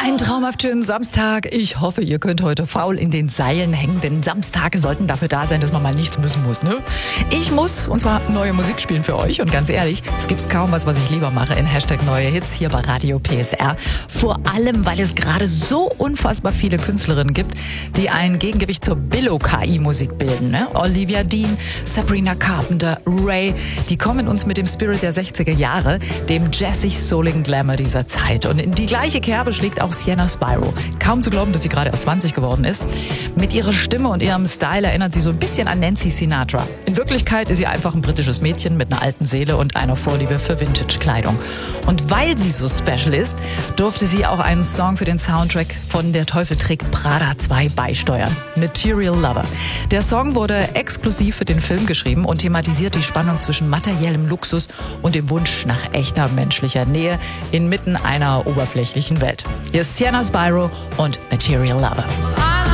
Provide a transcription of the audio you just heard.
Einen traumhaft schönen Samstag. Ich hoffe, ihr könnt heute faul in den Seilen hängen, denn Samstage sollten dafür da sein, dass man mal nichts müssen muss, ne? Ich muss, und zwar neue Musik spielen für euch. Und ganz ehrlich, es gibt kaum was ich lieber mache in #neue Hits hier bei Radio PSR. Vor allem, weil es gerade so unfassbar viele Künstlerinnen gibt, die ein Gegengewicht zur Billo-KI-Musik bilden, ne? Olivia Dean, Sabrina Carpenter, Ray, die kommen uns mit dem Spirit der 60er Jahre, dem jazzig souligen Glamour dieser Zeit. Und in die gleiche Kerbe schlägt auch Sienna Spyro. Kaum zu glauben, dass sie gerade erst 20 geworden ist. Mit ihrer Stimme und ihrem Style erinnert sie so ein bisschen an Nancy Sinatra. In Wirklichkeit ist sie einfach ein britisches Mädchen mit einer alten Seele und einer Vorliebe für Vintage-Kleidung. Und weil sie so special ist, durfte sie auch einen Song für den Soundtrack von Der Teufel trägt Prada 2 beisteuern. Material Lover. Der Song wurde exklusiv für den Film geschrieben und thematisiert die Spannung zwischen materiellem Luxus und dem Wunsch nach echter menschlicher Nähe inmitten einer oberflächlichen Welt. Hier ist Sienna Spyro und Material Lover.